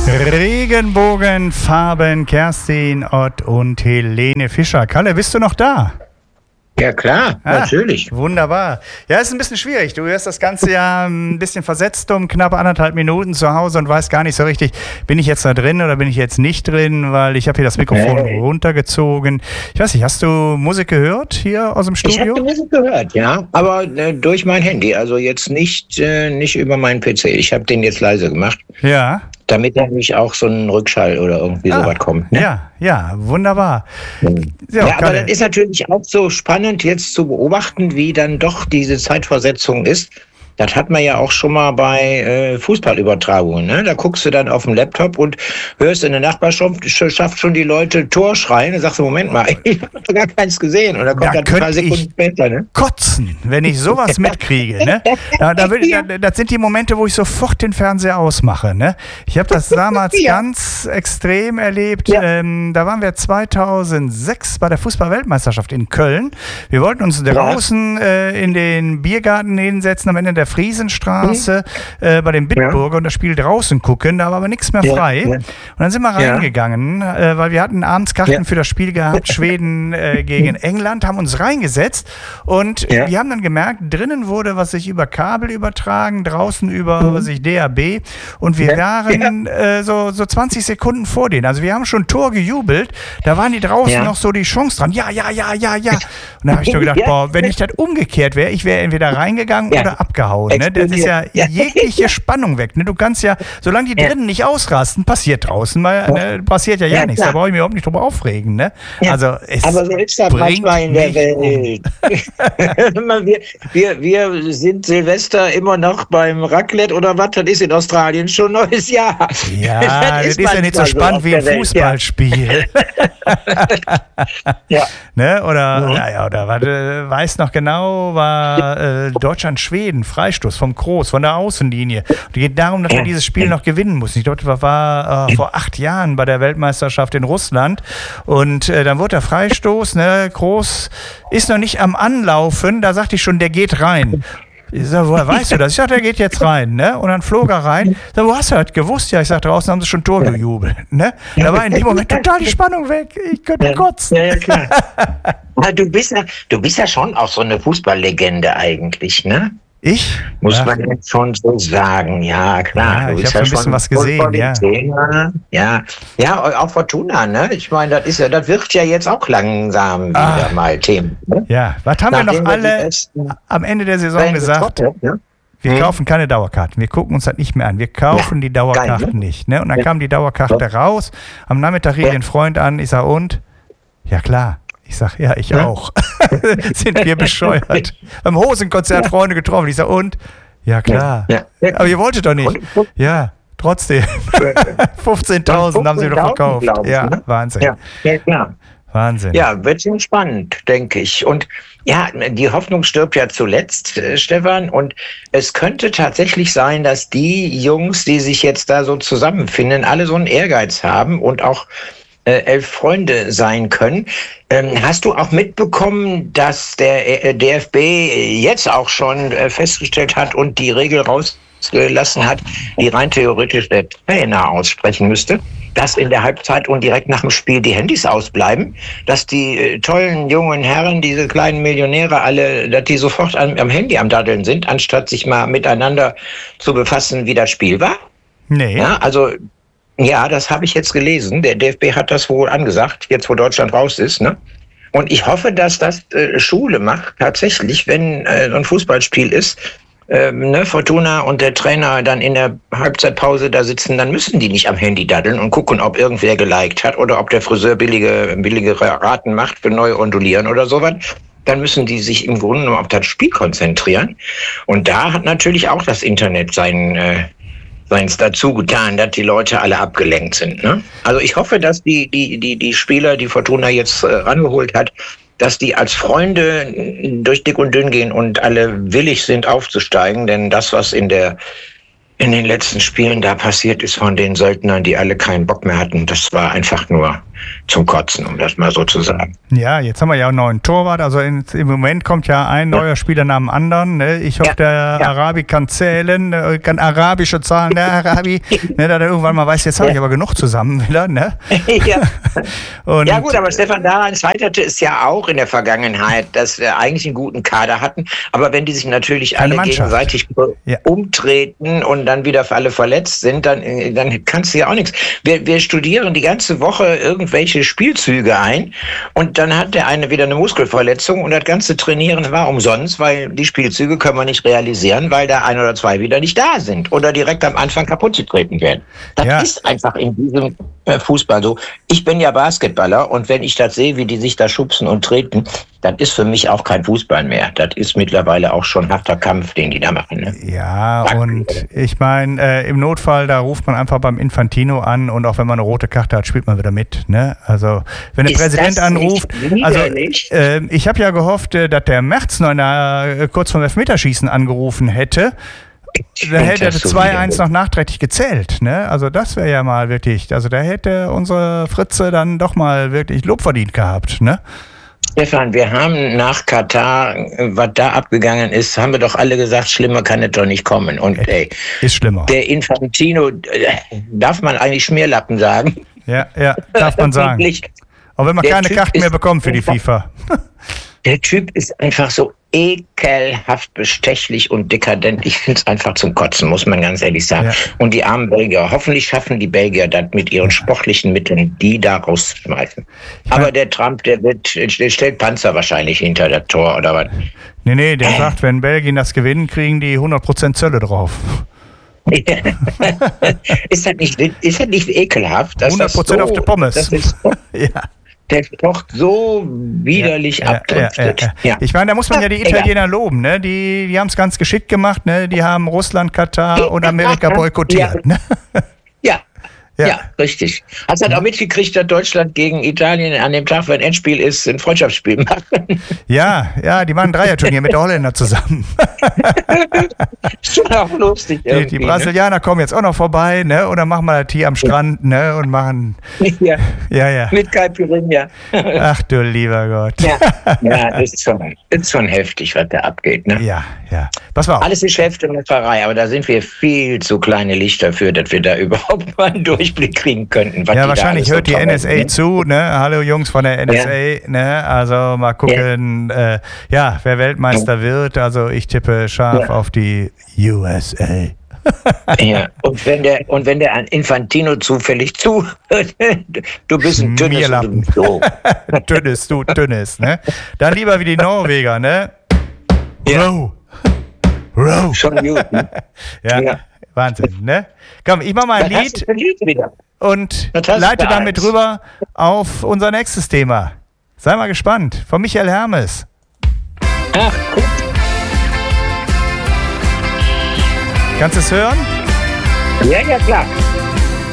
Regenbogenfarben, Kerstin Ott und Helene Fischer. Kalle, bist du noch da? Ja klar, natürlich. Wunderbar. Ja, ist ein bisschen schwierig. Du hörst das Ganze ja ein bisschen versetzt um knapp 1,5 Minuten zu Hause und weißt gar nicht so richtig, bin ich jetzt da drin oder bin ich jetzt nicht drin, weil ich habe hier das Mikrofon runtergezogen. Ich weiß nicht, hast du Musik gehört hier aus dem Studio? Ich habe Musik gehört, ja, aber durch mein Handy, also jetzt nicht über meinen PC. Ich habe den jetzt leise gemacht. Ja. Damit da nicht auch so ein Rückschall oder irgendwie sowas kommt. Ne? Ja, wunderbar. Ja, aber das ist natürlich auch so spannend jetzt zu beobachten, wie dann doch diese Zeitversetzung ist. Das hat man ja auch schon mal bei Fußballübertragungen. Ne? Da guckst du dann auf dem Laptop und hörst in der Nachbarschaft schon die Leute Tor schreien. Dann sagst du, Moment mal, ich habe gar keins gesehen. Und dann kommt dann ein paar Sekunden später. Ne? Kotzen, wenn ich sowas mitkriege. Ne? Das sind die Momente, wo ich sofort den Fernseher ausmache. Ne? Ich habe das damals ganz extrem erlebt. Ja. Da waren wir 2006 bei der Fußball-Weltmeisterschaft in Köln. Wir wollten uns draußen in den Biergarten hinsetzen am Ende der Friesenstraße bei dem Bitburger und das Spiel draußen gucken, da war aber nichts mehr frei. Und dann sind wir reingegangen, weil wir hatten abends Karten für das Spiel gehabt, Schweden gegen England, haben uns reingesetzt und wir haben dann gemerkt, drinnen wurde was sich über Kabel übertragen, draußen über was sich DAB und wir waren so 20 Sekunden vor denen. Also wir haben schon Tor gejubelt, da waren die draußen noch so die Chance dran. Ja. Und da habe ich nur gedacht, boah, wenn ich das umgekehrt wäre, ich wäre entweder reingegangen oder abgehauen. Ne? Das ist ja jegliche Spannung weg. Ne? Du kannst ja, solange die drinnen nicht ausrasten, passiert draußen mal, passiert ja nichts. Da brauche ich mich überhaupt nicht drüber aufregen. Ne? Ja. Also aber so ist das manchmal in der Welt. wir sind Silvester immer noch beim Raclette oder was? Das ist in Australien schon neues Jahr. Ja, das ist ja nicht so spannend wie ein Fußballspiel. Ne? Oder warte, weiß noch genau, war Deutschland-Schweden, Freistoß vom Kroos, von der Außenlinie. Und es geht darum, dass wir dieses Spiel noch gewinnen mussten. Ich glaube, das war vor 8 Jahren bei der Weltmeisterschaft in Russland. Und dann wurde der Freistoß, ne, Kroos ist noch nicht am Anlaufen, da sagte ich schon, der geht rein. Ich sag, woher weißt du das? Ich sag, der geht jetzt rein, ne? Und dann flog er rein. Ich sag, wo hast du das gewusst? Ja, ich sag, draußen haben sie schon Tor gejubelt, ne? Da war in dem Moment total die Spannung weg. Ich könnte kotzen. Ja, klar. Aber du bist ja schon auch so eine Fußballlegende eigentlich, ne? Ich? Muss man jetzt schon so sagen, ja klar. Ja, ich habe schon ein bisschen was gesehen, ja, auch Fortuna, ne? Ich meine, das wird ja jetzt auch langsam wieder mal Thema. Ne? Ja, was haben wir noch alle am Ende der Saison gesagt? Wir kaufen keine Dauerkarten, wir gucken uns das nicht mehr an, wir kaufen die Dauerkarten nicht. Ne? Und dann kam die Dauerkarte raus, am Nachmittag rief den Freund an, ich sag, und? Ja klar. Ich sag, ja, ich auch. Sind wir bescheuert. Beim Hosenkonzert Freunde getroffen. Ich sag, und? Ja, klar. Aber ihr wolltet doch nicht. Ja, trotzdem. 15.000 haben sie doch verkauft. Ja, ne? Wahnsinn. Ja, klar. Wahnsinn. Ja, wird schon spannend, denke ich. Und ja, die Hoffnung stirbt ja zuletzt, Stefan. Und es könnte tatsächlich sein, dass die Jungs, die sich jetzt da so zusammenfinden, alle so einen Ehrgeiz haben und auch 11 Freunde sein können. Hast du auch mitbekommen, dass der DFB jetzt auch schon festgestellt hat und die Regel rausgelassen hat, die rein theoretisch der Trainer aussprechen müsste, dass in der Halbzeit und direkt nach dem Spiel die Handys ausbleiben, dass die tollen jungen Herren, diese kleinen Millionäre alle, dass die sofort am Handy am Daddeln sind, anstatt sich mal miteinander zu befassen, wie das Spiel war? Nee. Ja, also ja, das habe ich jetzt gelesen. Der DFB hat das wohl angesagt, jetzt wo Deutschland raus ist. Ne? Und ich hoffe, dass das Schule macht, tatsächlich, wenn so ein Fußballspiel ist, Fortuna und der Trainer dann in der Halbzeitpause da sitzen, dann müssen die nicht am Handy daddeln und gucken, ob irgendwer geliked hat oder ob der Friseur billige Raten macht für neue Ondulieren oder sowas. Dann müssen die sich im Grunde nur auf das Spiel konzentrieren. Und da hat natürlich auch das Internet seins dazu getan, dass die Leute alle abgelenkt sind. Ne? Also ich hoffe, dass die Spieler, die Fortuna jetzt rangeholt hat, dass die als Freunde durch dick und dünn gehen und alle willig sind aufzusteigen, denn das, was in der in den letzten Spielen da passiert ist von den Söldnern, die alle keinen Bock mehr hatten, das war einfach nur zum Kotzen, um das mal so zu sagen. Ja, jetzt haben wir ja einen neuen Torwart. Also im Moment kommt ja ein neuer Spieler nach dem anderen. Ne? Ich hoffe, der Arabi kann zählen, kann arabische Zahlen, der Arabi. Ne, da der irgendwann mal weiß, jetzt habe ich aber genug zusammen wieder. Ne? Und ja gut, aber Stefan, daran scheiterte es ja auch in der Vergangenheit, dass wir eigentlich einen guten Kader hatten. Aber wenn die sich natürlich alle gegenseitig umtreten und dann wieder für alle verletzt sind, dann kannst du ja auch nichts. Wir studieren die ganze Woche irgendwelche Spielzüge ein und dann hat der eine wieder eine Muskelverletzung und das ganze Trainieren war umsonst, weil die Spielzüge können wir nicht realisieren, weil da ein oder zwei wieder nicht da sind oder direkt am Anfang kaputt getreten werden. Das ist einfach in diesem Fußball so. Ich bin ja Basketballer und wenn ich das sehe, wie die sich da schubsen und treten, dann ist für mich auch kein Fußball mehr. Das ist mittlerweile auch schon harter Kampf, den die da machen. Ne? Ja, und ich meine, im Notfall, da ruft man einfach beim Infantino an und auch wenn man eine rote Karte hat, spielt man wieder mit. Ne? Also, wenn der Präsident anruft, ich habe ja gehofft, dass der Merz noch kurz vor dem Elfmeterschießen angerufen hätte. Da hätte er 2-1 noch nachträglich gezählt. Ne? Also das wäre ja mal wirklich, also da hätte unsere Fritze dann doch mal wirklich Lob verdient gehabt. Ne? Stefan, wir haben nach Katar, was da abgegangen ist, haben wir doch alle gesagt, schlimmer kann es doch nicht kommen. Und ist schlimmer. Der Infantino, darf man eigentlich Schmierlappen sagen? Ja, darf man sagen. Auch wenn man keine Karten mehr bekommt für die FIFA. Der Typ ist einfach so ekelhaft bestechlich und dekadent. Ich finde es einfach zum Kotzen, muss man ganz ehrlich sagen. Ja. Und die armen Belgier, hoffentlich schaffen die Belgier das mit ihren sportlichen Mitteln, die da rausschmeißen. Aber der Trump, der stellt Panzer wahrscheinlich hinter das Tor oder was? Nee, der sagt, wenn Belgien das gewinnen, kriegen die 100% Zölle drauf. Ist das nicht ekelhaft? 100% auf die Pommes. Das ist der kocht so widerlich abdriftet. Ja. Ich meine, da muss man ja die Italiener loben. Ne? Die haben es ganz geschickt gemacht. Ne? Die haben Russland, Katar und Amerika boykottiert. Ne? Ja, richtig. Hast du auch mitgekriegt, dass Deutschland gegen Italien an dem Tag, wenn Endspiel ist, ein Freundschaftsspiel machen? Ja, die machen ein Dreierturnier mit der Holländer zusammen. Schon auch lustig. Die Brasilianer kommen jetzt auch noch vorbei, ne? Und dann machen wir das hier am Strand, ne? Und machen. Ja. Mit Caipirinha. Ach du lieber Gott. Ja, das ist schon heftig, was da abgeht, ne? Ja. Pass mal auf. Alles ist Geschäftsmacherei, aber da sind wir viel zu kleine Lichter für, dass wir da überhaupt mal einen Durchblick kriegen könnten. Ja, wahrscheinlich hört die NSA zu, ne? Hallo Jungs von der NSA, ne? Also mal gucken, wer Weltmeister wird. Also ich tippe scharf auf die USA. Ja, und wenn der Infantino zufällig zuhört, du bist ein dünnes. Dünnes, ne? Dann lieber wie die Norweger, ne? Row. Schon gut, ne? Ja, Wahnsinn, ne? Komm, ich mach mal ein Lied und leite damit rüber auf unser nächstes Thema. Sei mal gespannt. Von Michael Hermes. Ach, guck. Kannst du es hören? Ja, klar.